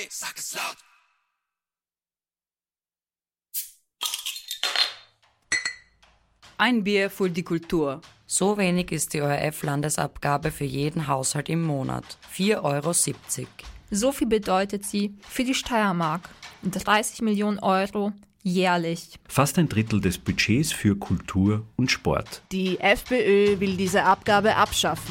Sag es laut. Ein Bier für die Kultur. So wenig ist die ORF-Landesabgabe für jeden Haushalt im Monat. 4,70 €. So viel bedeutet sie für die Steiermark. 30 Millionen Euro jährlich. Fast ein Drittel des Budgets für Kultur und Sport. Die FPÖ will diese Abgabe abschaffen.